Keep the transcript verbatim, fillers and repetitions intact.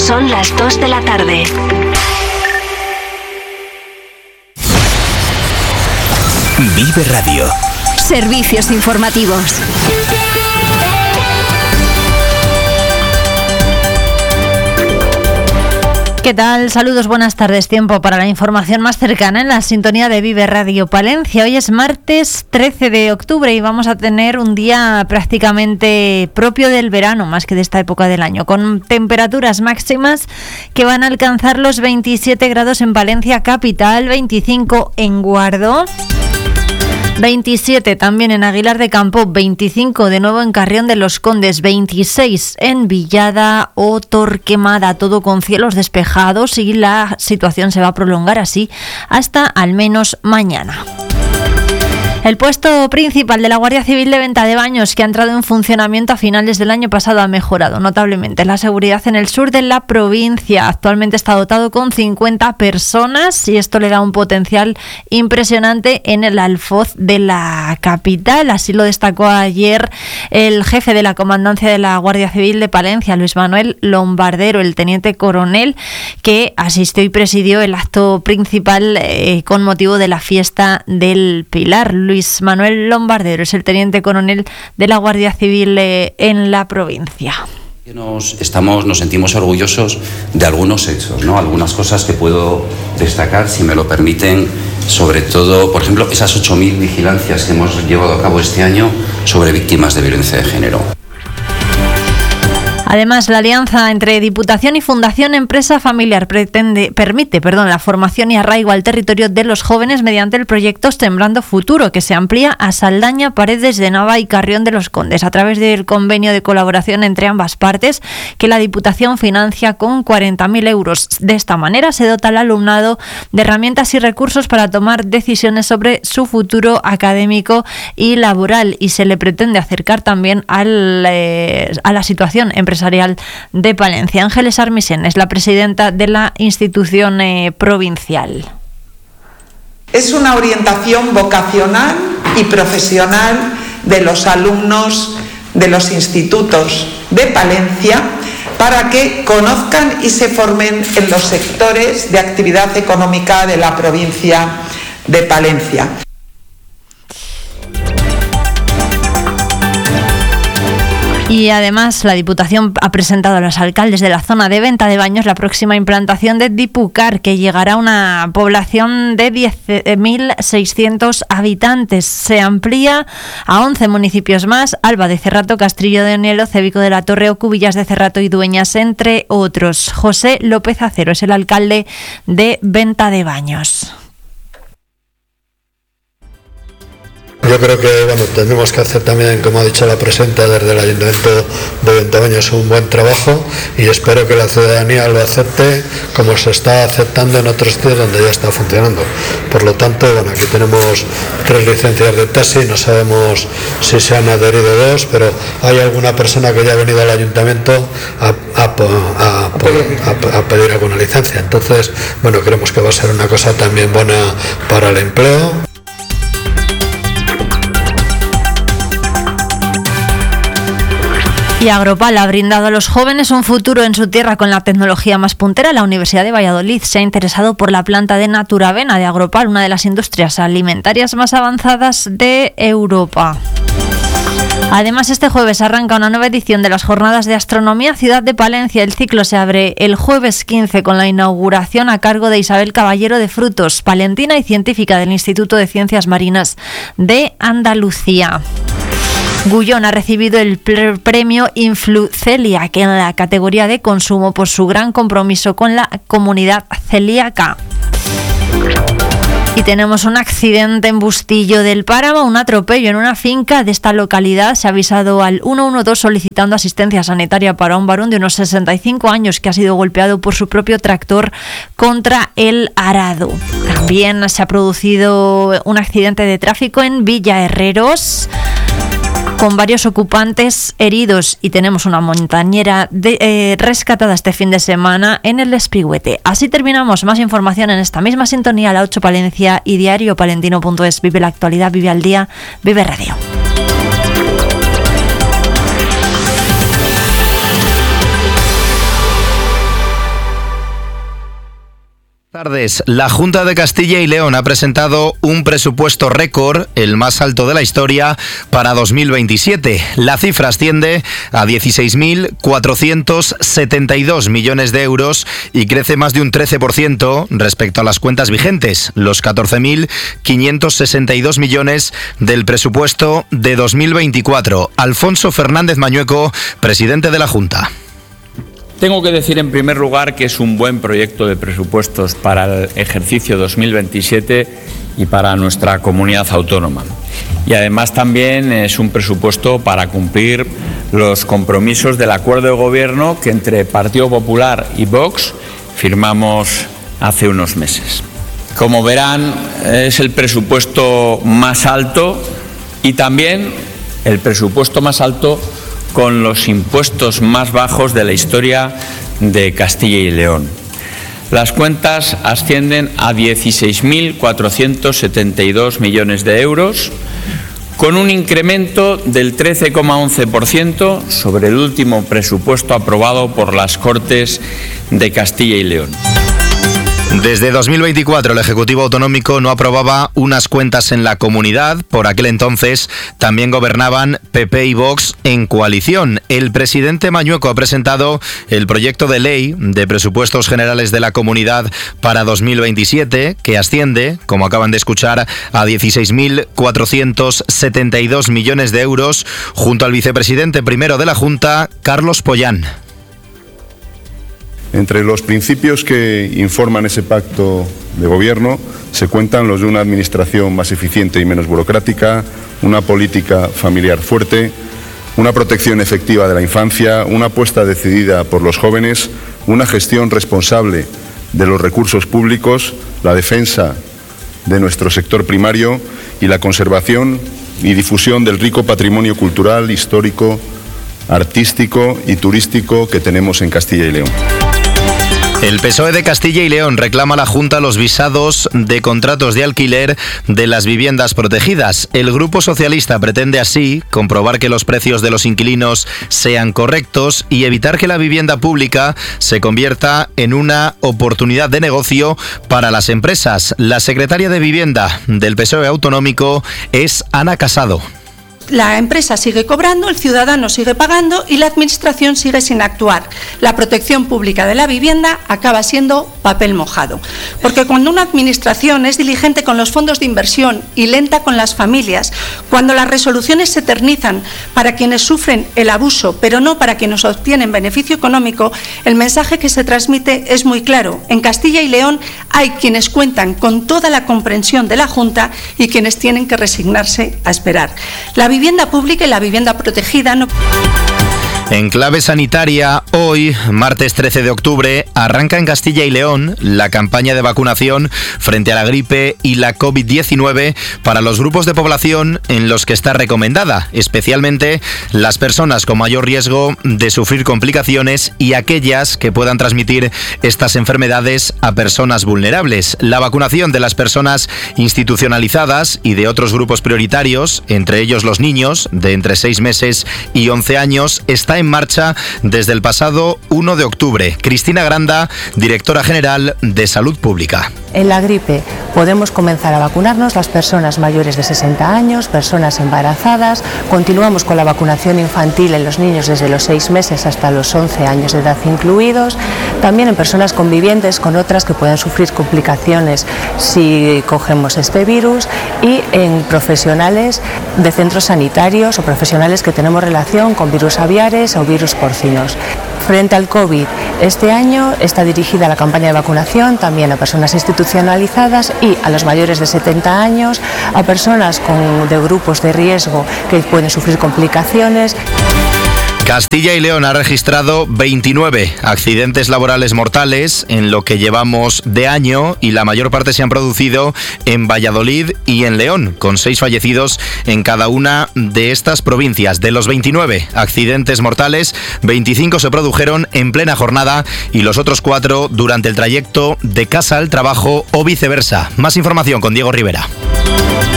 Son las dos de la tarde. Vive Radio. Servicios informativos. ¿Qué tal? Saludos, buenas tardes. Tiempo para la información más cercana en la sintonía de Vive Radio Palencia. Hoy es martes trece de octubre y vamos a tener un día prácticamente propio del verano, más que de esta época del año, con temperaturas máximas que van a alcanzar los veintisiete grados en Palencia capital, veinticinco en Guardo, veintisiete también en Aguilar de Campo, veinticinco de nuevo en Carrión de los Condes, veintiséis en Villada o Torquemada, todo con cielos despejados, y la situación se va a prolongar así hasta al menos mañana. El puesto principal de la Guardia Civil de Venta de Baños, que ha entrado en funcionamiento a finales del año pasado, ha mejorado notablemente la seguridad en el sur de la provincia. Actualmente está dotado con cincuenta personas y esto le da un potencial impresionante en el Alfoz de la capital. Así lo destacó ayer el jefe de la Comandancia de la Guardia Civil de Palencia, Luis Manuel Lombardero, el teniente coronel, que asistió y presidió el acto principal eh, con motivo de la fiesta del Pilar. Luis Manuel Lombardero es el teniente coronel de la Guardia Civil eh, en la provincia. Nos, estamos, nos sentimos orgullosos de algunos hechos, ¿no? Algunas cosas que puedo destacar, si me lo permiten, sobre todo, por ejemplo, esas ocho mil vigilancias que hemos llevado a cabo este año sobre víctimas de violencia de género. Además, la alianza entre Diputación y Fundación Empresa Familiar pretende, permite perdón, la formación y arraigo al territorio de los jóvenes mediante el proyecto Sembrando Futuro, que se amplía a Saldaña, Paredes de Nava y Carrión de los Condes, a través del convenio de colaboración entre ambas partes, que la Diputación financia con cuarenta mil euros. De esta manera se dota al alumnado de herramientas y recursos para tomar decisiones sobre su futuro académico y laboral, y se le pretende acercar también al, eh, a la situación empresarial de Palencia. Ángeles Armisen es la presidenta de la institución eh, provincial. Es una orientación vocacional y profesional de los alumnos de los institutos de Palencia para que conozcan y se formen en los sectores de actividad económica de la provincia de Palencia. Y además la Diputación ha presentado a los alcaldes de la zona de Venta de Baños la próxima implantación de Dipucar, que llegará a una población de diez mil seiscientos habitantes. Se amplía a once municipios más: Alba de Cerrato, Castrillo de Onelo, Cévico de la Torre, Ocubillas de Cerrato y Dueñas, entre otros. José López Acero es el alcalde de Venta de Baños. Yo creo que bueno, tenemos que hacer también, como ha dicho la presidenta, desde el Ayuntamiento de Venta de Baños un buen trabajo, y espero que la ciudadanía lo acepte como se está aceptando en otros sitios donde ya está funcionando. Por lo tanto, bueno, aquí tenemos tres licencias de taxi, no sabemos si se han adherido dos, pero hay alguna persona que ya ha venido al Ayuntamiento a, a, a, a, a pedir alguna licencia. Entonces, bueno, creemos que va a ser una cosa también buena para el empleo. Y Agropal ha brindado a los jóvenes un futuro en su tierra con la tecnología más puntera. La Universidad de Valladolid se ha interesado por la planta de Naturavena de Agropal, una de las industrias alimentarias más avanzadas de Europa. Además, este jueves arranca una nueva edición de las Jornadas de Astronomía Ciudad de Palencia. El ciclo se abre el jueves quince con la inauguración a cargo de Isabel Caballero de Frutos, palentina y científica del Instituto de Ciencias Marinas de Andalucía. Gullón ha recibido el premio Influceliac en la categoría de consumo por su gran compromiso con la comunidad celíaca. Y tenemos un accidente en Bustillo del Páramo, un atropello en una finca de esta localidad. Se ha avisado al uno uno dos solicitando asistencia sanitaria para un varón de unos sesenta y cinco años que ha sido golpeado por su propio tractor contra el arado. También se ha producido un accidente de tráfico en Villa Herreros, con varios ocupantes heridos, y tenemos una montañera de, eh, rescatada este fin de semana en el Espigüete. Así terminamos. Más información en esta misma sintonía, La ocho Palencia y diario palentino punto es. Vive la actualidad, vive al día, vive radio. Buenas tardes. La Junta de Castilla y León ha presentado un presupuesto récord, el más alto de la historia, para dos mil veintisiete. La cifra asciende a dieciséis mil cuatrocientos setenta y dos millones de euros y crece más de un trece por ciento respecto a las cuentas vigentes, los catorce mil quinientos sesenta y dos millones del presupuesto de dos mil veinticuatro. Alfonso Fernández Mañueco, presidente de la Junta. Tengo que decir en primer lugar que es un buen proyecto de presupuestos para el ejercicio dos mil veintisiete y para nuestra comunidad autónoma. Y además también es un presupuesto para cumplir los compromisos del acuerdo de gobierno que entre Partido Popular y Vox firmamos hace unos meses. Como verán, es el presupuesto más alto y también el presupuesto más alto con los impuestos más bajos de la historia de Castilla y León. Las cuentas ascienden a dieciséis mil cuatrocientos setenta y dos millones de euros, con un incremento del trece coma once por ciento sobre el último presupuesto aprobado por las Cortes de Castilla y León. Desde dos mil veinticuatro el Ejecutivo Autonómico no aprobaba unas cuentas en la comunidad. Por aquel entonces también gobernaban P P y Vox en coalición. El presidente Mañueco ha presentado el proyecto de ley de presupuestos generales de la comunidad para dos mil veintisiete, que asciende, como acaban de escuchar, a dieciséis mil cuatrocientos setenta y dos millones de euros, junto al vicepresidente primero de la Junta, Carlos Pollán. Entre los principios que informan ese pacto de gobierno se cuentan los de una administración más eficiente y menos burocrática, una política familiar fuerte, una protección efectiva de la infancia, una apuesta decidida por los jóvenes, una gestión responsable de los recursos públicos, la defensa de nuestro sector primario y la conservación y difusión del rico patrimonio cultural, histórico, artístico y turístico que tenemos en Castilla y León. El P S O E de Castilla y León reclama a la Junta los visados de contratos de alquiler de las viviendas protegidas. El Grupo Socialista pretende así comprobar que los precios de los inquilinos sean correctos y evitar que la vivienda pública se convierta en una oportunidad de negocio para las empresas. La secretaria de Vivienda del P S O E autonómico es Ana Casado. La empresa sigue cobrando, el ciudadano sigue pagando y la administración sigue sin actuar. La protección pública de la vivienda acaba siendo papel mojado. Porque cuando una administración es diligente con los fondos de inversión y lenta con las familias, cuando las resoluciones se eternizan para quienes sufren el abuso, pero no para quienes obtienen beneficio económico, el mensaje que se transmite es muy claro. En Castilla y León hay quienes cuentan con toda la comprensión de la Junta y quienes tienen que resignarse a esperar. La vivienda pública y la vivienda protegida no... En clave sanitaria, hoy, martes trece de octubre, arranca en Castilla y León la campaña de vacunación frente a la gripe y la COVID diecinueve para los grupos de población en los que está recomendada, especialmente las personas con mayor riesgo de sufrir complicaciones y aquellas que puedan transmitir estas enfermedades a personas vulnerables. La vacunación de las personas institucionalizadas y de otros grupos prioritarios, entre ellos los niños de entre seis meses y once años, está en marcha desde el pasado uno de octubre. Cristina Granda, directora general de Salud Pública. En la gripe podemos comenzar a vacunarnos las personas mayores de sesenta años, personas embarazadas. Continuamos con la vacunación infantil en los niños desde los seis meses hasta los once años de edad incluidos. También en personas convivientes con otras que pueden sufrir complicaciones si cogemos este virus, y en profesionales de centros sanitarios o profesionales que tenemos relación con virus aviares o virus porcinos. Frente al COVID, este año está dirigida la campaña de vacunación también a personas institucionalizadas y a los mayores de setenta años, a personas con, de grupos de riesgo que pueden sufrir complicaciones. Castilla y León ha registrado veintinueve accidentes laborales mortales en lo que llevamos de año y la mayor parte se han producido en Valladolid y en León, con seis fallecidos en cada una de estas provincias. De los veintinueve accidentes mortales, veinticinco se produjeron en plena jornada y los otros cuatro durante el trayecto de casa al trabajo o viceversa. Más información con Diego Rivera.